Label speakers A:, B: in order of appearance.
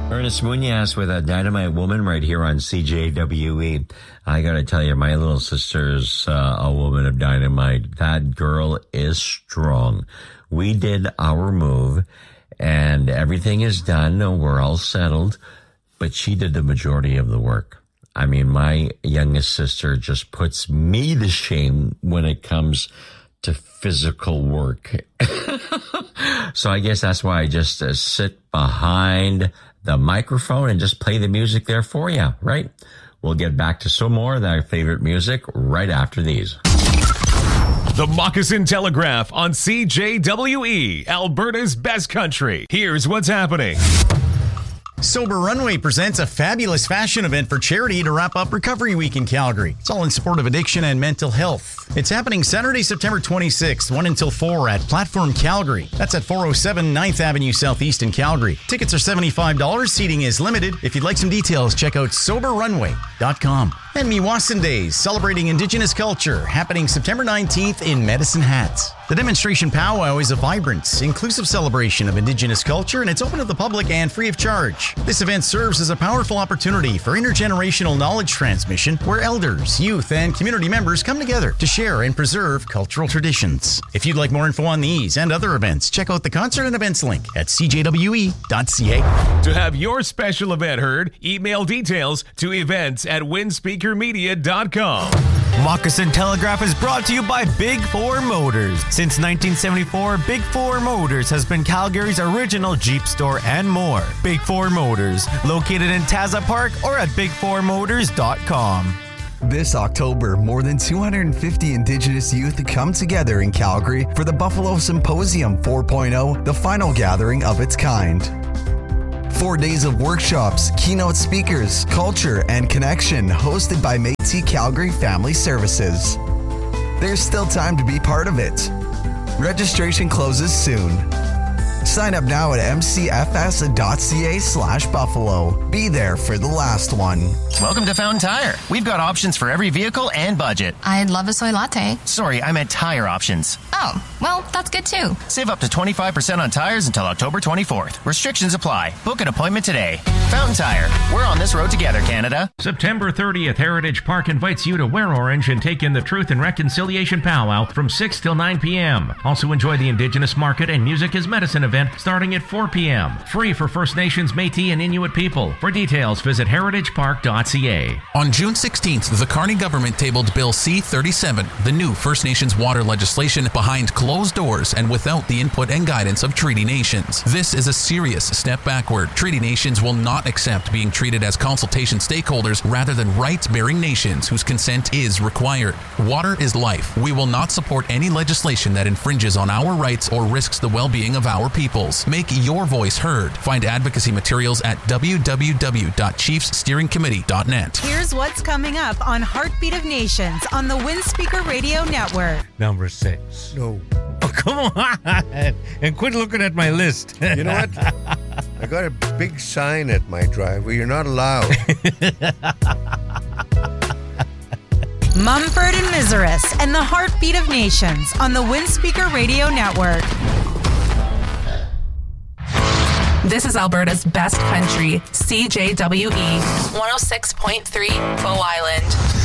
A: Ernest Munoz with a Dynamite Woman right here on CJWE. I got to tell you, my little sister's a woman of dynamite. That girl is strong. We did our move, and everything is done. We're all settled, but she did the majority of the work. I mean, my youngest sister just puts me to shame when it comes to physical work. So I guess that's why I just sit behind the microphone and just play the music there for you, right? We'll get back to some more of our favorite music right after these.
B: The Moccasin Telegraph on CJWE, Alberta's best country. Here's what's happening.
C: Sober Runway presents a fabulous fashion event for charity to wrap up Recovery Week in Calgary. It's all in support of addiction and mental health. It's happening Saturday, September 26th, 1 until 4 at Platform Calgary. That's at 407 9th Avenue Southeast in Calgary. Tickets are $75. Seating is limited. If you'd like some details, check out SoberRunway.com. And Meewasin Days, celebrating Indigenous culture, happening September 19th in Medicine Hat. The demonstration powwow is a vibrant, inclusive celebration of Indigenous culture, and it's open to the public and free of charge. This event serves as a powerful opportunity for intergenerational knowledge transmission, where elders, youth, and community members come together to share and preserve cultural traditions. If you'd like more info on these and other events, check out the concert and events link at cjwe.ca.
B: To have your special event heard, email details to events@windspeakermedia.com.
D: Moccasin Telegraph is brought to you by Big Four Motors. Since 1974, Big Four Motors has been Calgary's original Jeep store and more. Big Four Motors, located in Taza Park or at bigfourmotors.com.
E: This October, more than 250 Indigenous youth come together in Calgary for the Buffalo Symposium 4.0, the final gathering of its kind. 4 days of workshops, keynote speakers, culture, and connection hosted by Métis Calgary Family Services. There's still time to be part of it. Registration closes soon. Sign up now at mcfs.ca/Buffalo. Be there for the last one.
F: Welcome to Fountain Tire. We've got options for every vehicle and budget.
G: I'd love a soy latte.
F: Sorry, I meant tire options.
G: Oh, well, that's good too.
F: Save up to 25% on tires until October 24th. Restrictions apply. Book an appointment today. Fountain Tire. We're on this road together, Canada.
H: September 30th, Heritage Park invites you to wear orange and take in the Truth and Reconciliation Powwow from 6 till 9 p.m. Also enjoy the Indigenous Market and Music is Medicine event starting at 4 p.m. Free for First Nations, Métis, and Inuit people. For details, visit heritagepark.ca.
I: On June 16th, the Carney government tabled Bill C-37, the new First Nations water legislation, behind closed doors and without the input and guidance of treaty nations. This is a serious step backward. Treaty nations will not accept being treated as consultation stakeholders rather than rights-bearing nations whose consent is required. Water is life. We will not support any legislation that infringes on our rights or risks the well-being of our peoples. Make your voice heard. Find advocacy materials at www.chiefssteeringcommittee.net.
J: Here's what's coming up on Heartbeat of Nations on the Windspeaker Radio Network.
K: Number 6.
L: No.
K: Oh, come on. And quit looking at my list.
L: You know what? I got a big sign at my driveway. You're not allowed.
J: Mumford and Miseris and the Heartbeat of Nations on the Windspeaker Radio Network.
M: This is Alberta's best country, CJWE 106.3 Bow Island.